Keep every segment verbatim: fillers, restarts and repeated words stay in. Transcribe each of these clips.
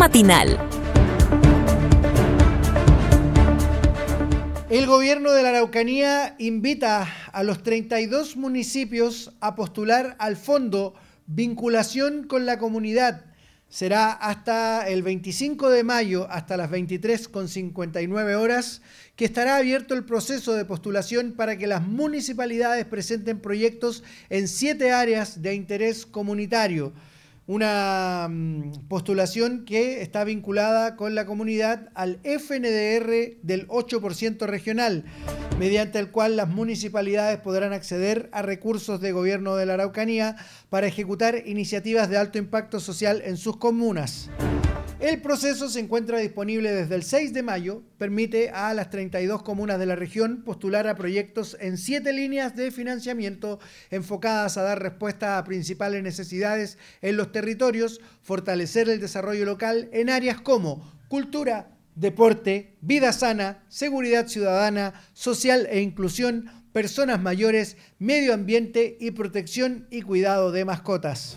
matinal. El gobierno de la Araucanía invita a los treinta y dos municipios a postular al fondo Vinculación con la Comunidad. Será hasta el veinticinco de mayo, hasta las veintitrés con cincuenta y nueve horas, que estará abierto el proceso de postulación para que las municipalidades presenten proyectos en siete áreas de interés comunitario. Una postulación que está vinculada con la comunidad al F N D R del ocho por ciento regional, mediante el cual las municipalidades podrán acceder a recursos de gobierno de la Araucanía para ejecutar iniciativas de alto impacto social en sus comunas. El proceso se encuentra disponible desde el seis de mayo, permite a las treinta y dos comunas de la región postular a proyectos en siete líneas de financiamiento enfocadas a dar respuesta a principales necesidades en los territorios, fortalecer el desarrollo local en áreas como cultura, deporte, vida sana, seguridad ciudadana, social e inclusión, personas mayores, medio ambiente y protección y cuidado de mascotas.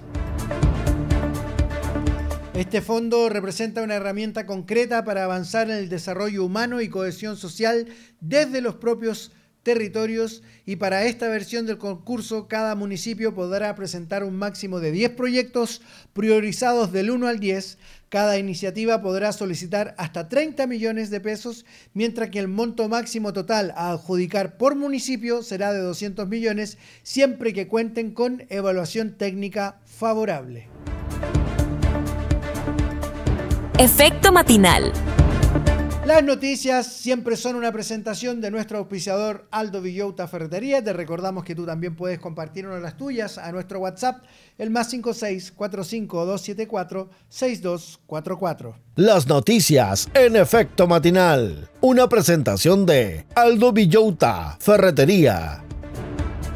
Este fondo representa una herramienta concreta para avanzar en el desarrollo humano y cohesión social desde los propios territorios, y para esta versión del concurso cada municipio podrá presentar un máximo de diez proyectos priorizados del uno al diez. Cada iniciativa podrá solicitar hasta treinta millones de pesos, mientras que el monto máximo total a adjudicar por municipio será de doscientos millones, siempre que cuenten con evaluación técnica favorable. Efecto matinal. Las noticias siempre son una presentación de nuestro auspiciador Aldo Villota Ferretería. Te recordamos que tú también puedes compartir una de las tuyas a nuestro WhatsApp, el más cinco seis cuatro cinco dos siete cuatro seis dos cuatro cuatro. Las noticias en Efecto matinal. Una presentación de Aldo Villota Ferretería.